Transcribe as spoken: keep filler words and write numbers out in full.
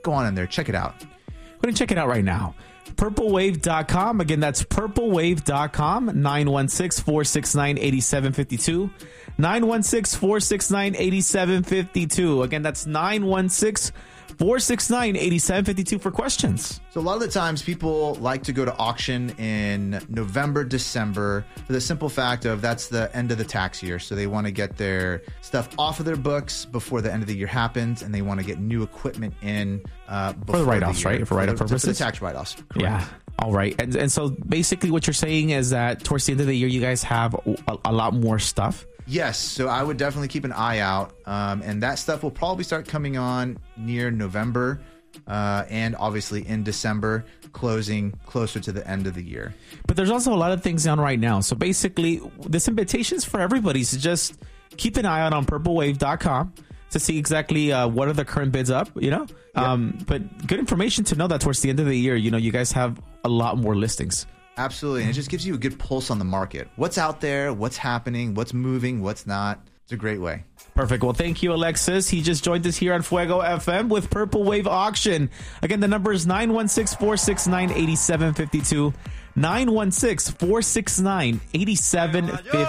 go on in there. Check it out. Go ahead and check it out right now. purple wave dot com. Again, that's purple wave dot com. nine one six, four six nine, eight seven five two. nine one six, four six nine, eight seven five two. Again, that's nine one six, four six nine, eight seven five two for questions. So a lot of the times people like to go to auction in November, December for the simple fact of that's the end of the tax year. So they want to get their stuff off of their books before the end of the year happens, and they want to get new equipment in uh, before For the write-offs, the year. right? For write-off For the- purposes? For the tax write-offs. Correct. Yeah. All right. And, and so basically what you're saying is that towards the end of the year, you guys have a, a lot more stuff. Yes, so I would definitely keep an eye out, um, and that stuff will probably start coming on near November, uh, and obviously in December, closing closer to the end of the year. But there's also a lot of things on right now. So basically, this invitation is for everybody. So just keep an eye out on purple wave dot com to see exactly uh, what are the current bids up, you know? Yep. Um, but good information to know that towards the end of the year, you know, you guys have a lot more listings. Absolutely, and it just gives you a good pulse on the market. What's out there, what's happening, what's moving, what's not. It's a great way. Perfect. Well, thank you, Alexis. He just joined us here on Fuego F M with Purple Wave Auction. Again, the number is nine one six, four six nine, eight seven five two. nine one six, four six nine, eight seven five two.